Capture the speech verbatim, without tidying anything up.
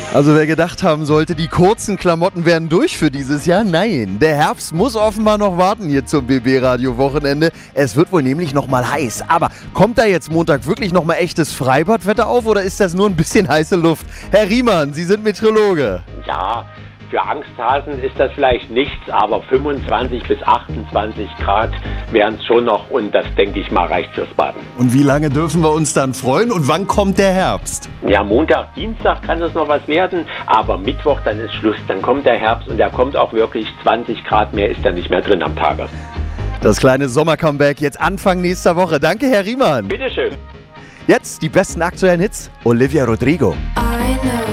Also wer gedacht haben sollte, die kurzen Klamotten wären durch für dieses Jahr, nein. Der Herbst muss offenbar noch warten hier zum B B-Radio-Wochenende. Es wird wohl nämlich noch mal heiß. Aber kommt da jetzt Montag wirklich noch mal echtes Freibadwetter auf oder ist das nur ein bisschen heiße Luft? Herr Riemann, Sie sind Meteorologe. Ja, für Angsthasen ist das vielleicht nichts, aber fünfundzwanzig bis achtundzwanzig Grad wären es schon noch und das, denke ich mal, reicht fürs Baden. Und wie lange dürfen wir uns dann freuen und wann kommt der Herbst? Ja, Montag, Dienstag kann es noch was werden, aber Mittwoch, dann ist Schluss. Dann kommt der Herbst und der kommt auch wirklich zwanzig Grad mehr ist da nicht mehr drin am Tage. Das kleine Sommer-Comeback jetzt Anfang nächster Woche. Danke, Herr Riemann. Bitteschön. Jetzt die besten aktuellen Hits. Olivia Rodrigo.